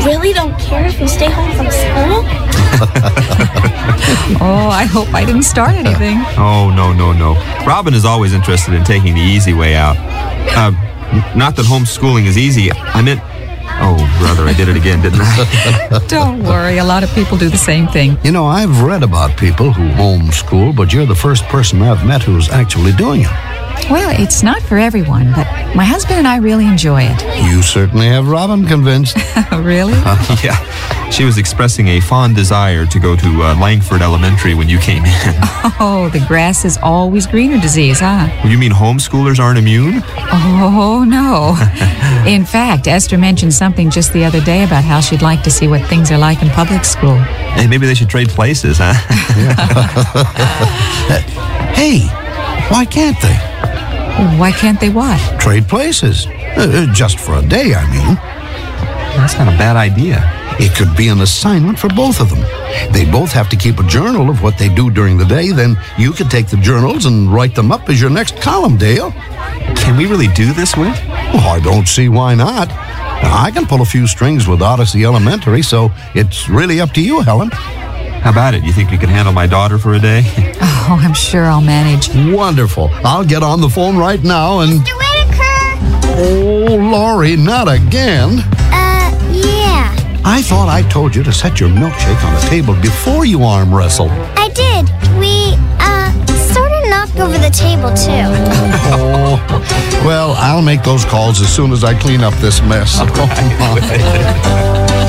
really don't care if you stay home from school? Oh, I hope I didn't start anything. Oh, no. Robin is always interested in taking the easy way out. Not that homeschooling is easy. I meant... Oh, brother, I did it again, didn't I? Don't worry, a lot of people do the same thing. You know, I've read about people who homeschool, but you're the first person I've met who's actually doing it. Well, it's not for everyone, but my husband and I really enjoy it. You certainly have Robin convinced. Really? Yeah. She was expressing a fond desire to go to Langford Elementary when you came in. Oh, the grass is always greener disease, huh? You mean homeschoolers aren't immune? Oh, no. In fact, Esther mentioned something just the other day about how she'd like to see what things are like in public school. Hey, maybe they should trade places, huh? Hey, why can't they? Why can't they what? Trade places. Just for a day, I mean. That's not a bad idea. It could be an assignment for both of them. They both have to keep a journal of what they do during the day. Then you could take the journals and write them up as your next column, Dale. Can we really do this, Whit? Well, I don't see why not. I can pull a few strings with Odyssey Elementary, so it's really up to you, Helen. How about it? You think you can handle my daughter for a day? Oh, I'm sure I'll manage. Wonderful. I'll get on the phone right now and... Mr. Whitaker! Oh, Laurie, not again. Yeah. I thought I told you to set your milkshake on the table before you arm wrestled. I did. We, sort of knocked over the table, too. Oh, well, I'll make those calls as soon as I clean up this mess.